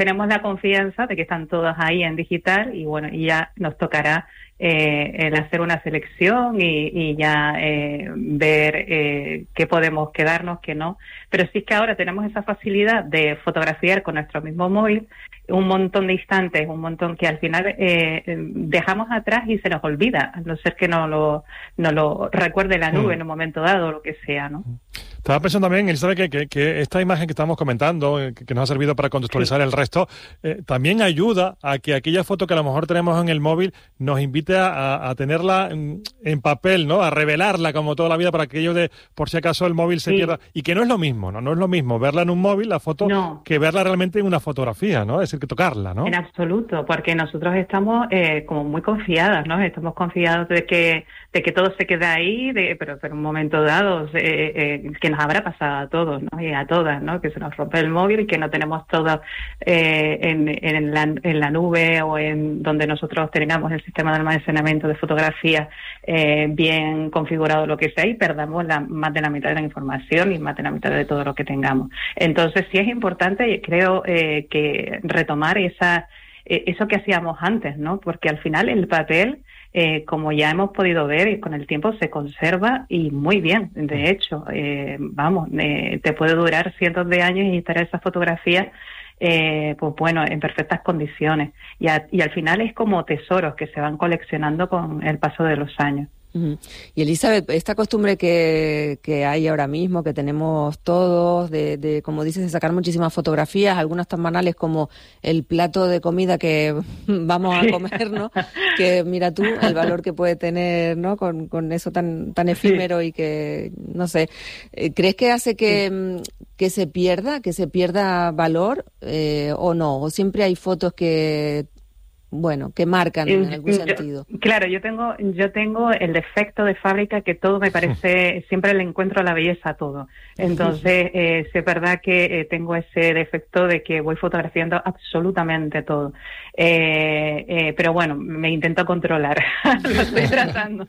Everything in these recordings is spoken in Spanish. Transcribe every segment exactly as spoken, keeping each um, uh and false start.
tenemos la confianza de que están todas ahí en digital y bueno, y ya nos tocará eh, el hacer una selección y, y ya eh, ver eh, qué podemos quedarnos, qué no. Pero sí que ahora tenemos esa facilidad de fotografiar con nuestro mismo móvil un montón de instantes, un montón que al final eh, dejamos atrás y se nos olvida, a no ser que no lo, no lo recuerde la nube mm. en un momento dado o lo que sea, ¿no? Estaba pensando también, Elizabeth, que, que, que esta imagen que estamos comentando, que, que nos ha servido para contextualizar sí. el resto, eh, también ayuda a que aquella foto que a lo mejor tenemos en el móvil nos invite a, a tenerla en, en papel, ¿no? A revelarla como toda la vida para aquello de, por si acaso el móvil se sí. pierda. Y que no es lo mismo, ¿no? No es lo mismo verla en un móvil, la foto, no. que verla realmente en una fotografía, ¿no? Es decir, que tocarla, ¿no? En absoluto, porque nosotros estamos eh, como muy confiadas, ¿no? Estamos confiados de que de que todo se queda ahí, de, pero pero en un momento dado eh, eh, que nos habrá pasado a todos, ¿no? Y a todas, ¿no? Que se nos rompe el móvil y que no tenemos todo eh, en, en, la, en la nube o en donde nosotros tengamos el sistema de almacenamiento de fotografías eh, bien configurado, lo que sea, y perdamos la, más de la mitad de la información y más de la mitad de todo lo que tengamos. Entonces sí es importante, creo, eh, que retomar esa eh, eso que hacíamos antes, ¿no? Porque al final el papel, Eh, como ya hemos podido ver, y con el tiempo se conserva y muy bien. De hecho, eh, vamos, eh, te puede durar cientos de años y estar esa fotografía, eh, pues bueno, en perfectas condiciones. Y, a, y al final es como tesoros que se van coleccionando con el paso de los años. Uh-huh. Y Elizabeth, esta costumbre que, que hay ahora mismo, que tenemos todos, de, de, como dices, de sacar muchísimas fotografías, algunas tan banales como el plato de comida que vamos a comer, ¿no? Que mira tú el valor que puede tener, ¿no? Con, con eso tan, tan efímero sí. y que, no sé, ¿crees que hace que, sí. que se pierda, que se pierda valor eh, o no? ¿O siempre hay fotos que... bueno, que marcan en algún yo, sentido? Claro, yo tengo yo tengo el defecto de fábrica que todo me parece, siempre le encuentro la belleza a todo. Entonces, eh, es verdad que eh, tengo ese defecto de que voy fotografiando absolutamente todo. Eh, eh, pero bueno, me intento controlar, lo estoy tratando.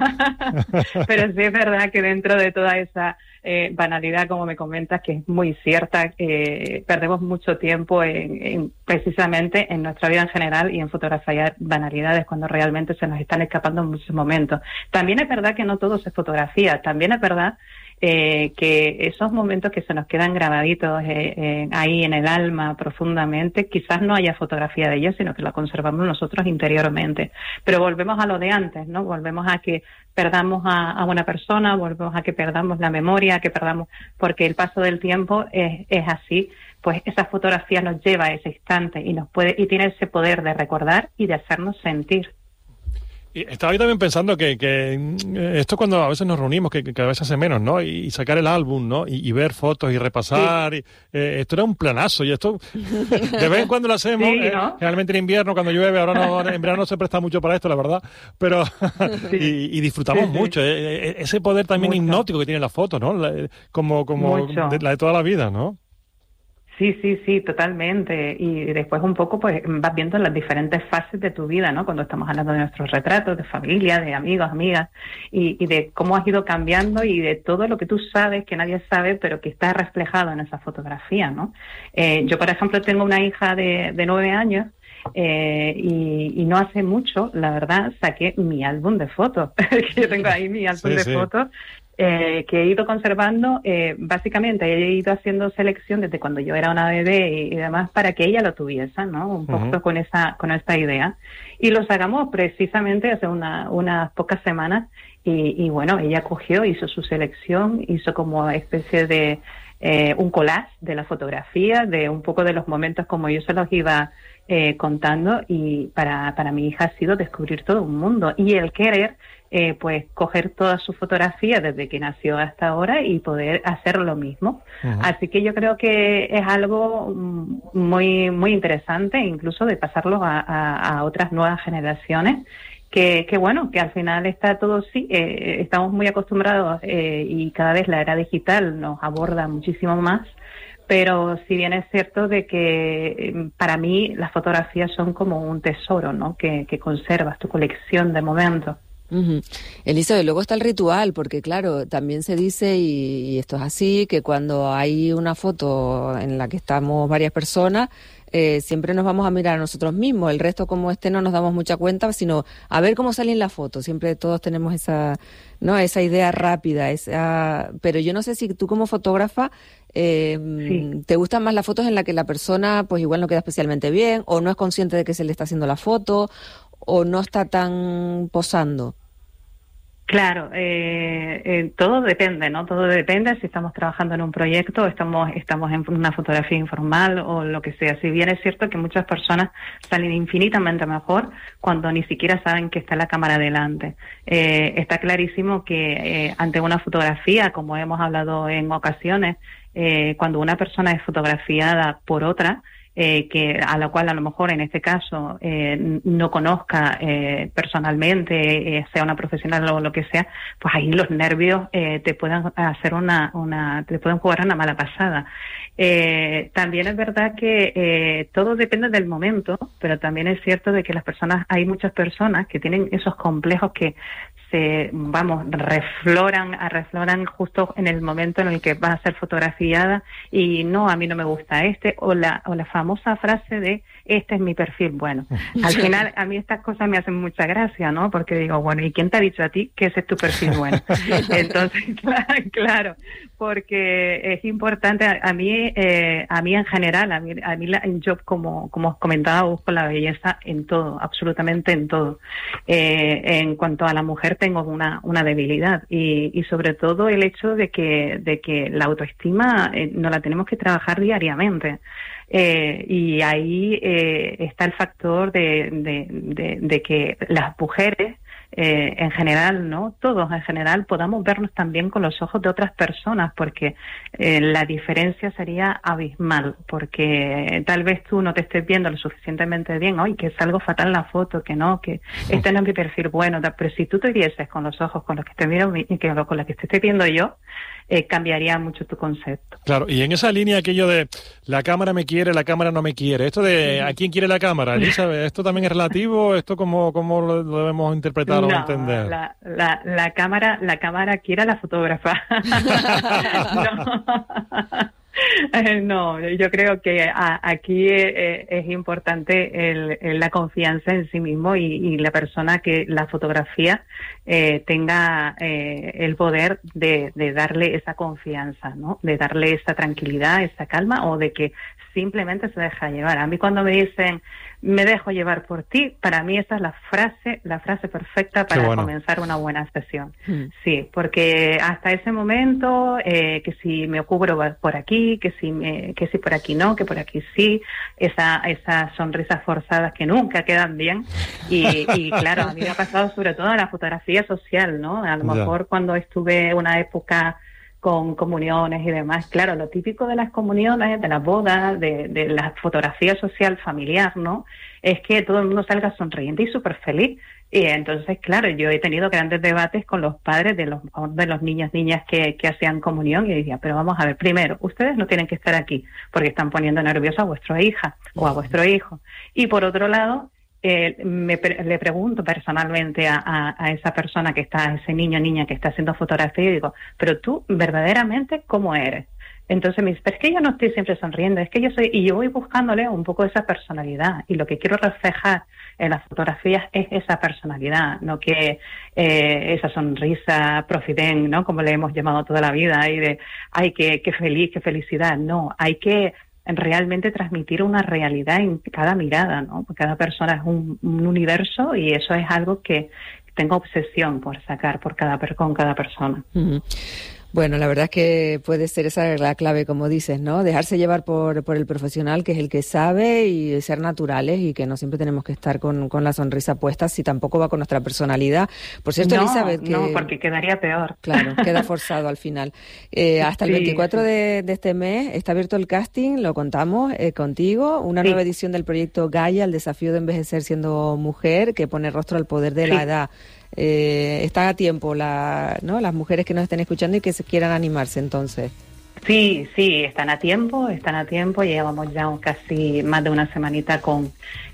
Pero sí es verdad que dentro de toda esa eh, banalidad, como me comentas, que es muy cierta, eh, perdemos mucho tiempo en, en precisamente en nuestra vida en general y en fotografiar banalidades cuando realmente se nos están escapando en muchos momentos. También es verdad que no todo se fotografía, también es verdad eh, que esos momentos que se nos quedan grabaditos eh, eh, ahí en el alma profundamente, quizás no haya fotografía de ellos, sino que la conservamos nosotros interiormente. Pero volvemos a lo de antes, ¿no? Volvemos a que perdamos a, a una persona, volvemos a que perdamos la memoria, que perdamos, porque el paso del tiempo es, es así. Pues esa fotografía nos lleva a ese instante y nos puede y tiene ese poder de recordar y de hacernos sentir. Y estaba yo también pensando que, que esto cuando a veces nos reunimos, que, que a veces hace menos, ¿no? Y sacar el álbum, ¿no? Y, y ver fotos y repasar. Sí. Y, eh, esto era un planazo y esto de vez en cuando lo hacemos. Sí, ¿no? eh, generalmente en invierno, cuando llueve, ahora no, en verano no se presta mucho para esto, la verdad. Pero sí. y, y disfrutamos sí, sí. mucho. Eh, ese poder también mucho. hipnótico que tiene la foto, ¿no? La, como como de, la de toda la vida, ¿no? Sí, sí, sí, totalmente. Y después un poco pues vas viendo las diferentes fases de tu vida, ¿no? Cuando estamos hablando de nuestros retratos, de familia, de amigos, amigas, y, y de cómo has ido cambiando y de todo lo que tú sabes, que nadie sabe, pero que está reflejado en esa fotografía, ¿no? Eh, yo, por ejemplo, tengo una hija de, de nueve años, Eh, y, y no hace mucho, la verdad, saqué mi álbum de fotos. Que yo tengo ahí mi álbum sí, de sí. fotos eh, que he ido conservando. Eh, básicamente he ido haciendo selección desde cuando yo era una bebé y, y demás para que ella lo tuviese, ¿no? Un poco uh-huh. con esa con esta idea. Y lo sacamos precisamente hace una, unas pocas semanas y, y bueno, ella cogió, hizo su selección, hizo como especie de eh, un collage de la fotografía, de un poco de los momentos como yo se los iba Eh, contando, y para, para mi hija ha sido descubrir todo un mundo y el querer eh, pues coger todas sus fotografías desde que nació hasta ahora y poder hacer lo mismo. Uh-huh. Así que yo creo que es algo muy muy interesante, incluso de pasarlo a, a, a otras nuevas generaciones, que, que bueno, que al final está todo, sí, eh, estamos muy acostumbrados eh, y cada vez la era digital nos aborda muchísimo más. Pero si bien es cierto de que para mí las fotografías son como un tesoro, ¿no? Que, que conservas, tu colección de momentos. Uh-huh. Elisa, y luego está el ritual, porque claro, también se dice, y, y esto es así, que cuando hay una foto en la que estamos varias personas, eh, siempre nos vamos a mirar a nosotros mismos. El resto, como esté, no nos damos mucha cuenta, sino a ver cómo salen las fotos. Siempre todos tenemos esa, ¿no? Esa idea rápida. Esa... Pero yo no sé si tú como fotógrafa eh, sí. te gustan más las fotos en las que la persona pues igual no queda especialmente bien, o no es consciente de que se le está haciendo la foto, o no está tan posando. Claro, eh, eh, todo depende, ¿no? Todo depende si estamos trabajando en un proyecto, estamos estamos en una fotografía informal o lo que sea. Si bien es cierto que muchas personas salen infinitamente mejor cuando ni siquiera saben que está la cámara delante. Eh, está clarísimo que eh, ante una fotografía, como hemos hablado en ocasiones, eh, cuando una persona es fotografiada por otra, Eh, que a la cual a lo mejor en este caso eh, no conozca eh, personalmente, eh, sea una profesional o lo que sea, pues ahí los nervios eh, te pueden hacer una, una, te pueden jugar una mala pasada. Eh, también es verdad que eh, todo depende del momento, pero también es cierto de que las personas, hay muchas personas que tienen esos complejos que se, vamos, refloran, refloran justo en el momento en el que va a ser fotografiada y no, a mí no me gusta este, o la, o la famosa frase de este es mi perfil bueno. Al final, a mí estas cosas me hacen mucha gracia, ¿no? Porque digo, bueno, ¿y quién te ha dicho a ti que ese es tu perfil bueno? Entonces, claro, claro, porque es importante, a, a mí, eh, a mí en general, a mí, a mí la, yo como, como os comentaba, busco la belleza en todo, absolutamente en todo. Eh, en cuanto a la mujer, tengo una, una debilidad y, y sobre todo el hecho de que, de que la autoestima eh, no la tenemos que trabajar diariamente. Eh, y ahí eh, está el factor de, de, de, de que las mujeres eh, en general, ¿no? Todos en general podamos vernos también con los ojos de otras personas, porque eh, la diferencia sería abismal, porque tal vez tú no te estés viendo lo suficientemente bien, hoy que es algo fatal en la foto, que no, que este no es mi perfil bueno, pero si tú te vieses con los ojos con los que te miro y que con los que te estoy viendo yo, eh, cambiaría mucho tu concepto. Claro, y en esa línea aquello de la cámara me quiere, la cámara no me quiere, esto de ¿a quién quiere la cámara, Elizabeth? ¿Esto también es relativo? ¿Esto cómo, cómo lo debemos interpretar no, o entender? La, la, la cámara, la cámara quiere a la fotógrafa. no. No, yo creo que a, aquí eh, es importante el, el, la confianza en sí mismo y, y la persona que la fotografía eh, tenga eh, el poder de, de darle esa confianza, ¿no? De darle esa tranquilidad, esa calma, o de que simplemente se deja llevar. A mí cuando me dicen me dejo llevar por ti, para mí esa es la frase, la frase perfecta para bueno. comenzar una buena sesión. Mm. Sí, porque hasta ese momento, eh, que si me cubro por aquí, que si me, que si por aquí no, que por aquí sí, esa, esas sonrisas forzadas que nunca quedan bien. Y, y claro, a mí me ha pasado sobre todo en la fotografía social, ¿no? A lo yeah. mejor cuando estuve una época con comuniones y demás. Claro, lo típico de las comuniones, de las bodas, de, de la fotografía social familiar, ¿no? Es que todo el mundo salga sonriente y súper feliz. Y entonces, claro, yo he tenido grandes debates con los padres de los de los niños, niñas que, que hacían comunión y decía, pero vamos a ver, primero, ustedes no tienen que estar aquí porque están poniendo nervioso a vuestra hija o a vuestro hijo. Y por otro lado, Eh, me, le pregunto personalmente a, a, a esa persona que está, a ese niño o niña que está haciendo fotografía y digo, pero tú verdaderamente ¿cómo eres? Entonces me dice, pero es que yo no estoy siempre sonriendo, es que yo soy, y yo voy buscándole un poco esa personalidad y lo que quiero reflejar en las fotografías es esa personalidad, no que eh, esa sonrisa profident, ¿no? Como le hemos llamado toda la vida, y de, ay, qué, qué feliz, qué felicidad, no, hay que realmente transmitir una realidad en cada mirada, ¿no? Porque cada persona es un, un universo y eso es algo que tengo obsesión por sacar por cada con cada persona. Uh-huh. Bueno, la verdad es que puede ser esa la clave, como dices, ¿no? Dejarse llevar por, por el profesional, que es el que sabe, y ser naturales, y que no siempre tenemos que estar con, con la sonrisa puesta si tampoco va con nuestra personalidad. Por cierto, no, Elizabeth, que... No, porque quedaría peor. Claro, queda forzado al final. Eh, hasta el sí, veinticuatro sí. de, de este mes está abierto el casting, lo contamos eh, contigo, una sí. nueva edición del proyecto Gaia, el desafío de envejecer siendo mujer, que pone rostro al poder de sí. la edad. Eh, están a tiempo la, ¿no? las mujeres que nos estén escuchando y que se quieran animarse entonces. Sí, sí, están a tiempo, están a tiempo, llevamos ya casi más de una semanita con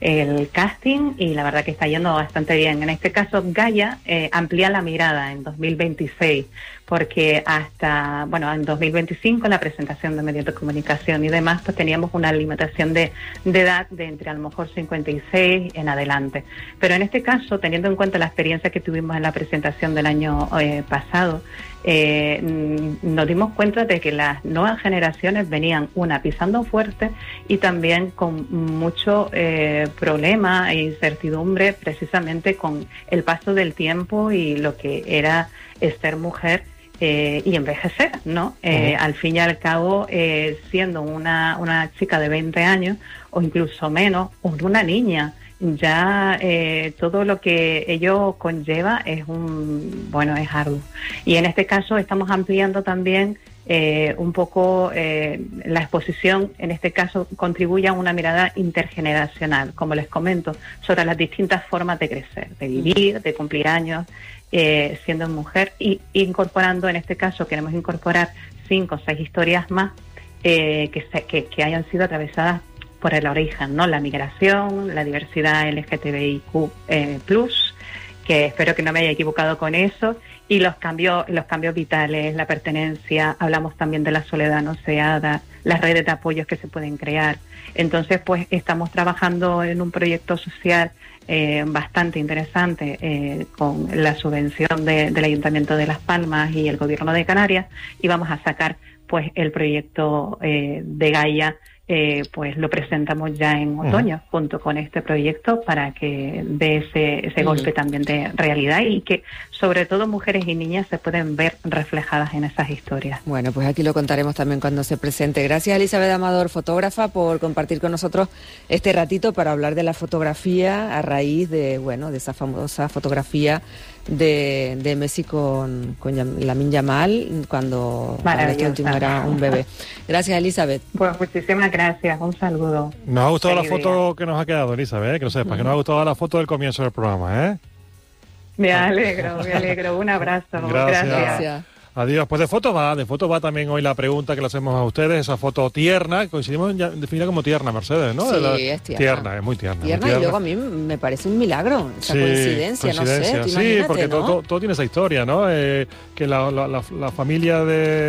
el casting y la verdad que está yendo bastante bien. En este caso, Gaia eh, amplía la mirada en dos mil veintiséis, porque hasta, bueno, en dos mil veinticinco, en la presentación de medios de comunicación y demás, pues teníamos una limitación de, de edad de entre a lo mejor cincuenta y seis en adelante. Pero en este caso, teniendo en cuenta la experiencia que tuvimos en la presentación del año eh, pasado, eh, nos dimos cuenta de que las nuevas generaciones venían, una, pisando fuerte y también con mucho eh, problema e incertidumbre precisamente con el paso del tiempo y lo que era ser mujer eh, y envejecer, ¿no? Eh, uh-huh. Al fin y al cabo, eh, siendo una, una chica de veinte años o incluso menos, o una niña, ya eh, todo lo que ello conlleva es un, bueno, es arduo. Y en este caso estamos ampliando también eh, un poco eh, la exposición, en este caso contribuye a una mirada intergeneracional, como les comento, sobre las distintas formas de crecer, de vivir, de cumplir años, eh, siendo mujer, y incorporando, en este caso queremos incorporar cinco o seis historias más eh, que, se, que, que hayan sido atravesadas por el origen, ¿no? La migración, la diversidad L G T B I Q eh, plus, que espero que no me haya equivocado con eso, y los cambios, los cambios vitales, la pertenencia, hablamos también de la soledad no deseada, las redes de apoyos que se pueden crear. Entonces, pues estamos trabajando en un proyecto social eh, bastante interesante eh, con la subvención de, del Ayuntamiento de Las Palmas y el Gobierno de Canarias, y vamos a sacar pues el proyecto eh, de Gaia. Eh, pues lo presentamos ya en otoño, uh-huh, junto con este proyecto, para que dé ese, ese uh-huh. golpe también de realidad, y que sobre todo mujeres y niñas se pueden ver reflejadas en esas historias. Bueno, pues aquí lo contaremos también cuando se presente. Gracias, Elizabeth Amador, fotógrafa, por compartir con nosotros este ratito para hablar de la fotografía a raíz de, bueno, de esa famosa fotografía de, de Messi con, con Lamine Yamal cuando, cuando este último era un bebé. Gracias, Elizabeth. Pues muchísimas gracias, un saludo. Nos ha gustado Feliz la foto día. que nos ha quedado, Elizabeth, ¿eh? Que lo sepas, uh-huh. que nos ha gustado la foto del comienzo del programa, ¿eh? Me alegro, me alegro. Un abrazo. Gracias. Gracias. Adiós. Pues de fotos va, de fotos va también hoy la pregunta que le hacemos a ustedes, esa foto tierna, coincidimos en definirla como tierna, Mercedes, ¿no? Sí, la, es tierna. Tierna, es muy tierna. Tierna, muy tierna. Y luego a mí me parece un milagro esa sí, coincidencia, coincidencia, no sé, sí, porque ¿no? todo, todo, todo tiene esa historia, ¿no? Eh, que la, la, la, la familia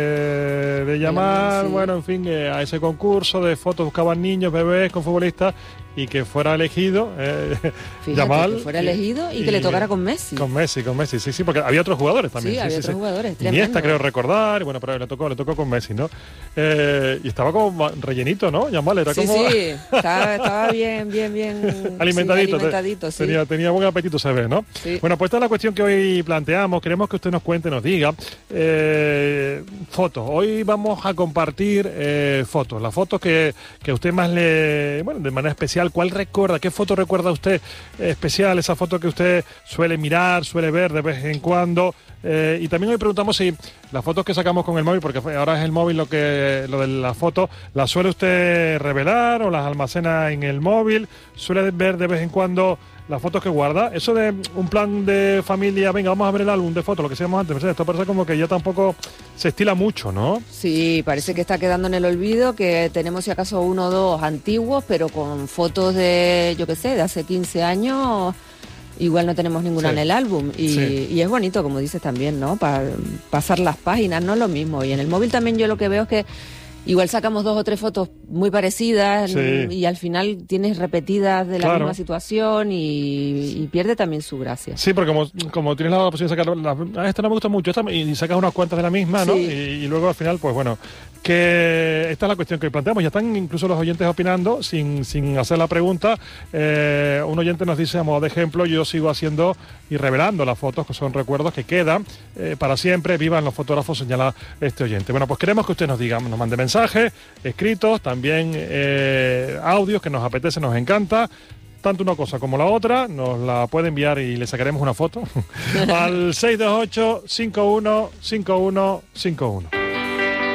de, de Yamal, sí. bueno, en fin, eh, a ese concurso de fotos buscaban niños, bebés con futbolistas, y que fuera elegido eh, Fíjate, Yamal, que fuera elegido y, y que le tocara con Messi. Con Messi, con Messi, sí, sí, porque había otros jugadores también. Sí, sí había sí, otros sí. jugadores, Y esta creo recordar, y bueno, pero le tocó, le tocó con Messi, ¿no? Eh, y estaba como rellenito, ¿no? Yamal era sí, como... Sí, estaba, estaba bien, bien, bien... alimentadito, sí, alimentadito sí. Tenía, tenía buen apetito, se ve, ¿no? Sí. Bueno, pues esta es la cuestión que hoy planteamos. Queremos que usted nos cuente, nos diga eh, fotos. Hoy vamos a compartir eh, fotos, las fotos que, que a usted más le... Bueno, de manera especial, ¿cuál recuerda? ¿Qué foto recuerda usted eh, especial? Esa foto que usted suele mirar, suele ver de vez en cuando. Eh, y también hoy preguntamos si las fotos que sacamos con el móvil, porque ahora es el móvil lo que lo de las fotos, ¿las suele usted revelar o las almacena en el móvil? ¿Suele ver de vez en cuando las fotos que guarda? Eso de un plan de familia, venga, vamos a ver el álbum de fotos, lo que decíamos antes, esto parece como que ya tampoco se estila mucho, ¿no? Sí, parece que está quedando en el olvido, que tenemos si acaso uno o dos antiguos, pero con fotos de, yo qué sé, de hace quince años... Igual no tenemos ninguna sí. en el álbum y, sí. y es bonito, como dices también, ¿no? Para pasar las páginas, no es lo mismo. Y en el móvil también yo lo que veo es que igual sacamos dos o tres fotos muy parecidas sí. y al final tienes repetidas de la claro. misma situación y, y pierde también su gracia. Sí, porque como, como tienes la posibilidad de sacar, la, esta no me gusta mucho, esta, y sacas unas cuantas de la misma, ¿no? Sí. Y, y luego al final, pues bueno, que esta es la cuestión que planteamos. Ya están incluso los oyentes opinando sin, sin hacer la pregunta. Eh, un oyente nos dice, a modo de ejemplo, yo sigo haciendo y revelando las fotos, que son recuerdos que quedan eh, para siempre. Vivan los fotógrafos, señala este oyente. Bueno, pues queremos que usted nos diga, nos mande mensajes escritos, también eh, audios que nos apetece, nos encanta. Tanto una cosa como la otra, nos la puede enviar y le sacaremos una foto al seis dos ocho, cinco uno cinco uno cinco uno.